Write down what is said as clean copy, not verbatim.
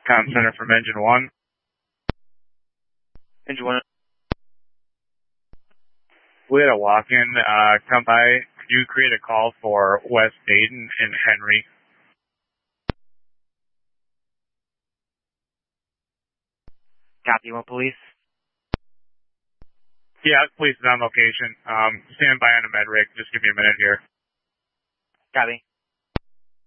Com Center from Engine 1. Engine 1. We had a walk-in come by. Could you create a call for West Dayton and Henry? Copy, you want police? Yeah, police is on location. Stand by on a med rig. Just give me a minute here. Copy.